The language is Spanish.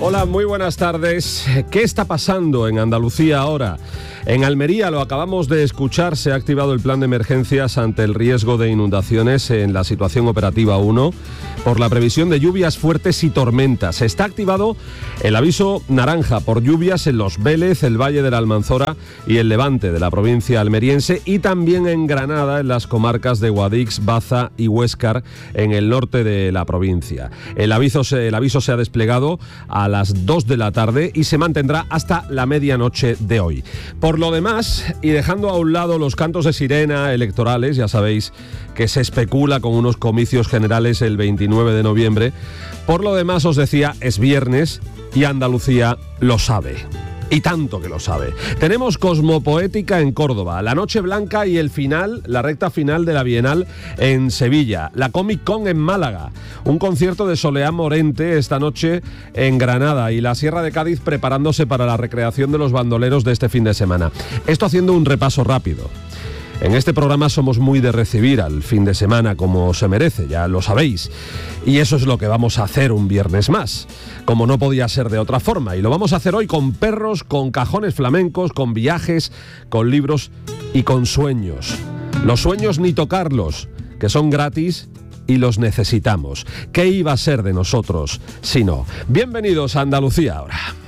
Hola, muy buenas tardes. ¿Qué está pasando en Andalucía ahora? En Almería, lo acabamos de escuchar, se ha activado el plan de emergencias ante el riesgo de inundaciones en la situación operativa 1 por la previsión de lluvias fuertes y tormentas. Está activado el aviso naranja por lluvias en Los Vélez, el Valle de la Almanzora y el Levante de la provincia almeriense, y también en Granada, en las comarcas de Guadix, Baza y Huéscar, en el norte de la provincia. El aviso se ha desplegado a las 2 de la tarde y se mantendrá hasta la medianoche de hoy. Por lo demás, y dejando a un lado los cantos de sirena electorales, ya sabéis que se especula con unos comicios generales el 29 de noviembre, por lo demás os decía, es viernes y Andalucía lo sabe. Y tanto que lo sabe. Tenemos Cosmopoética en Córdoba, la Noche Blanca y el final, la recta final de la Bienal en Sevilla, la Comic Con en Málaga, un concierto de Soleá Morente esta noche en Granada y la Sierra de Cádiz preparándose para la recreación de los bandoleros de este fin de semana. Esto haciendo un repaso rápido. En este programa somos muy de recibir al fin de semana como se merece, ya lo sabéis. Y eso es lo que vamos a hacer un viernes más, como no podía ser de otra forma. Y lo vamos a hacer hoy con perros, con cajones flamencos, con viajes, con libros y con sueños. Los sueños ni tocarlos, que son gratis y los necesitamos. ¿Qué iba a ser de nosotros si no? Bienvenidos a Andalucía ahora.